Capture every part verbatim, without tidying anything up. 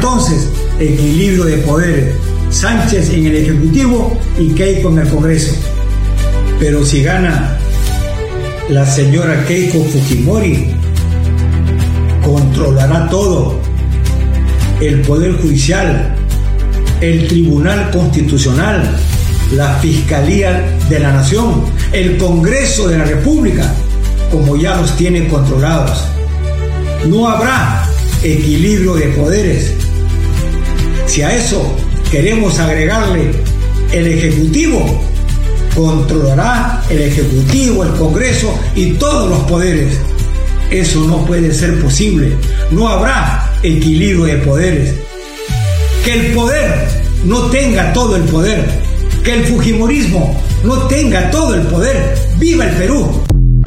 entonces equilibrio de poderes, Sánchez en el Ejecutivo y Keiko en el Congreso. Pero si gana la señora Keiko Fujimori, controlará todo: el Poder Judicial, el Tribunal Constitucional, la Fiscalía de la Nación, el Congreso de la República, como ya los tiene controlados. No habrá equilibrio de poderes. Si a eso queremos agregarle el Ejecutivo, controlará el Ejecutivo, el Congreso y todos los poderes. Eso no puede ser posible. No habrá equilibrio de poderes. Que el poder no tenga todo el poder. Que el fujimorismo no tenga todo el poder. ¡Viva el Perú!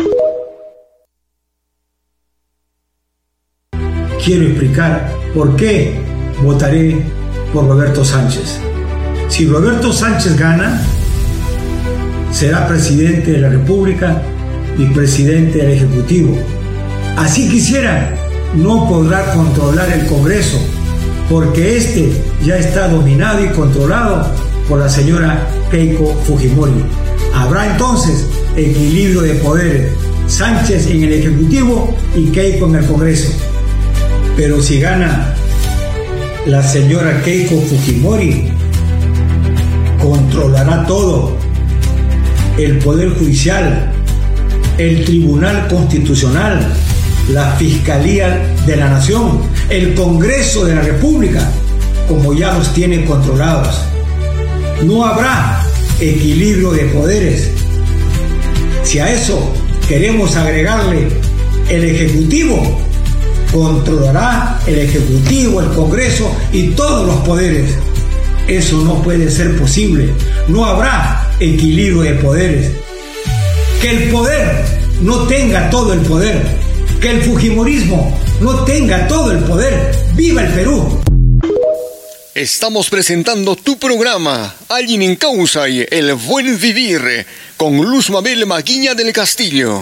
Quiero explicar por qué votaré por Roberto Sánchez. Si Roberto Sánchez gana, será presidente de la República y presidente del Ejecutivo. Así quisiera, no podrá controlar el Congreso, porque este ya está dominado y controlado por la señora Keiko Fujimori. Habrá entonces equilibrio de poderes, Sánchez en el Ejecutivo y Keiko en el Congreso. Pero si gana la señora Keiko Fujimori, controlará todo: el Poder Judicial, el Tribunal Constitucional, la Fiscalía de la Nación, el Congreso de la República, como ya los tiene controlados. No habrá equilibrio de poderes. Si a eso queremos agregarle el Ejecutivo, controlará el Ejecutivo, el Congreso y todos los poderes. Eso no puede ser posible. No habrá equilibrio de poderes. Que el poder no tenga todo el poder. Que el fujimorismo no tenga todo el poder. ¡Viva el Perú! Estamos presentando tu programa Alguien en Causa y El Buen Vivir con Luz Mabel Maguiña del Castillo.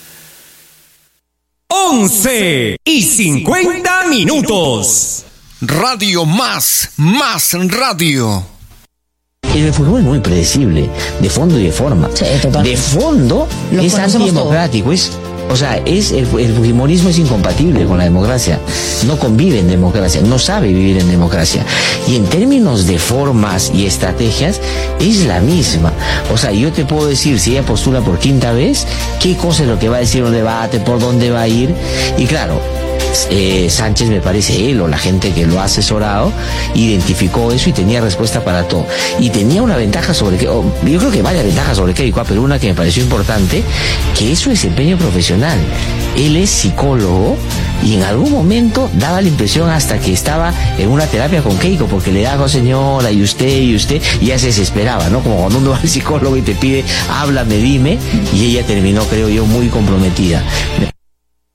once y cincuenta minutos. Radio Más, Más Radio. El fútbol es muy predecible, de fondo y de forma. Sí, totalmente. De fondo Lo es conocemos antidemocrático, es, o sea, es el, el fujimorismo es incompatible con la democracia, no convive en democracia, no sabe vivir en democracia. Y en términos de formas y estrategias, es la misma. O sea, yo te puedo decir, si ella postula por quinta vez, qué cosa es lo que va a decir en un debate, por dónde va a ir, y claro, Eh, Sánchez, me parece, él o la gente que lo ha asesorado, identificó eso y tenía respuesta para todo. Y tenía una ventaja sobre que, oh, yo creo que varias ventajas sobre Keiko, pero una que me pareció importante, que es su desempeño profesional. Él es psicólogo y en algún momento daba la impresión hasta que estaba en una terapia con Keiko, porque le daba, señora, y usted, y usted, y ya se desesperaba, ¿no? Como cuando uno va al psicólogo y te pide, háblame, dime, y ella terminó, creo yo, muy comprometida.